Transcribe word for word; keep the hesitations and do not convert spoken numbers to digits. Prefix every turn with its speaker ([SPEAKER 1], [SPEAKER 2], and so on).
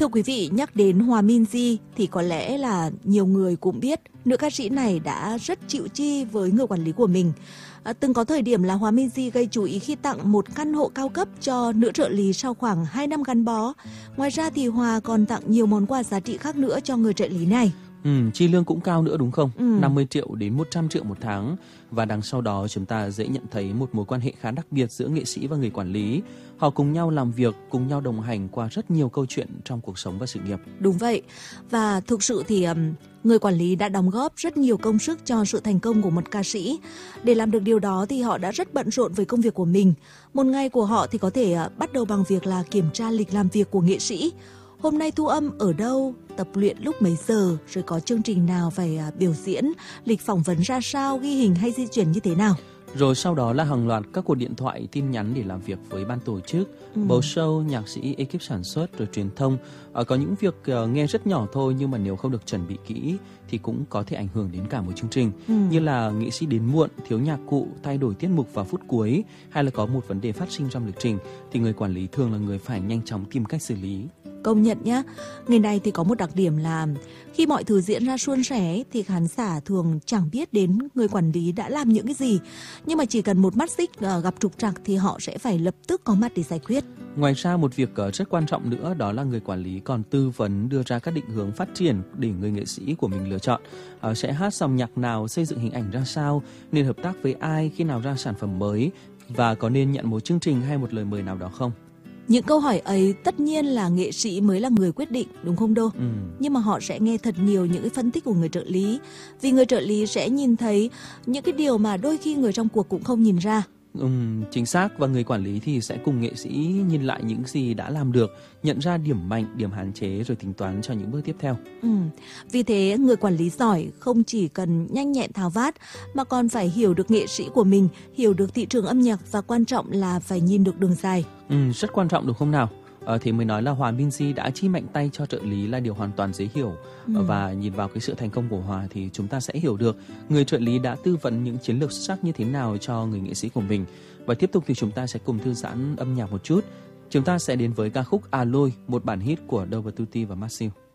[SPEAKER 1] Thưa quý vị, nhắc đến Hòa Minzy thì có lẽ là nhiều người cũng biết nữ ca sĩ này đã rất chịu chi với người quản lý của mình. À, từng có thời điểm là Hòa Minzy gây chú ý khi tặng một căn hộ cao cấp cho nữ trợ lý sau khoảng hai năm gắn bó. Ngoài ra thì Hòa còn tặng nhiều món quà giá trị khác nữa cho người trợ lý này.
[SPEAKER 2] Ừ, chi lương cũng cao nữa đúng không?
[SPEAKER 1] Ừ.
[SPEAKER 2] năm mươi triệu đến một trăm triệu một tháng. Và đằng sau đó chúng ta dễ nhận thấy một mối quan hệ khá đặc biệt giữa nghệ sĩ và người quản lý. Họ cùng nhau làm việc, cùng nhau đồng hành qua rất nhiều câu chuyện trong cuộc sống và sự nghiệp.
[SPEAKER 1] Đúng vậy. Và thực sự thì um, người quản lý đã đóng góp rất nhiều công sức cho sự thành công của một ca sĩ. Để làm được điều đó thì họ đã rất bận rộn với công việc của mình. Một ngày của họ thì có thể uh, bắt đầu bằng việc là kiểm tra lịch làm việc của nghệ sĩ. Hôm nay thu âm ở đâu, tập luyện lúc mấy giờ, rồi có chương trình nào phải uh, biểu diễn, lịch phỏng vấn ra sao, ghi hình hay di chuyển như thế nào.
[SPEAKER 2] Rồi sau đó là hàng loạt các cuộc điện thoại, tin nhắn để làm việc với ban tổ chức, ừ. bầu show, nhạc sĩ, ekip sản xuất, rồi truyền thông. À, có những việc uh, nghe rất nhỏ thôi nhưng mà nếu không được chuẩn bị kỹ thì cũng có thể ảnh hưởng đến cả một chương trình. Ừ. Như là nghệ sĩ đến muộn, thiếu nhạc cụ, thay đổi tiết mục vào phút cuối, hay là có một vấn đề phát sinh trong lịch trình thì người quản lý thường là người phải nhanh chóng tìm cách xử lý.
[SPEAKER 1] Công nhận nhá, ngày này thì có một đặc điểm là khi mọi thứ diễn ra suôn sẻ thì khán giả thường chẳng biết đến người quản lý đã làm những cái gì. Nhưng mà chỉ cần một mắt xích gặp trục trặc thì họ sẽ phải lập tức có mặt để giải quyết.
[SPEAKER 2] Ngoài ra một việc rất quan trọng nữa đó là người quản lý còn tư vấn đưa ra các định hướng phát triển để người nghệ sĩ của mình lựa chọn. À, sẽ hát dòng nhạc nào, xây dựng hình ảnh ra sao, nên hợp tác với ai, khi nào ra sản phẩm mới và có nên nhận một chương trình hay một lời mời nào đó không.
[SPEAKER 1] Những câu hỏi ấy tất nhiên là nghệ sĩ mới là người quyết định, đúng không Đô?
[SPEAKER 2] Ừ.
[SPEAKER 1] Nhưng mà họ sẽ nghe thật nhiều những cái phân tích của người trợ lý. Vì người trợ lý sẽ nhìn thấy những cái điều mà đôi khi người trong cuộc cũng không nhìn ra.
[SPEAKER 2] Ừ, chính xác. Và người quản lý thì sẽ cùng nghệ sĩ nhìn lại những gì đã làm được, nhận ra điểm mạnh, điểm hạn chế rồi tính toán cho những bước tiếp theo.
[SPEAKER 1] Ừ. Vì thế người quản lý giỏi không chỉ cần nhanh nhẹn tháo vát mà còn phải hiểu được nghệ sĩ của mình, hiểu được thị trường âm nhạc và quan trọng là phải nhìn được đường dài.
[SPEAKER 2] Ừ, rất quan trọng đúng không nào? À, thì mới nói là Hòa Minzy đã chi mạnh tay cho trợ lý là điều hoàn toàn dễ hiểu. Ừ. Và nhìn vào cái sự thành công của Hòa thì chúng ta sẽ hiểu được người trợ lý đã tư vấn những chiến lược xuất sắc như thế nào cho người nghệ sĩ của mình. Và tiếp tục thì chúng ta sẽ cùng thư giãn âm nhạc một chút. Chúng ta sẽ đến với ca khúc À Lôi, một bản hit của Dover Tutti và Masew.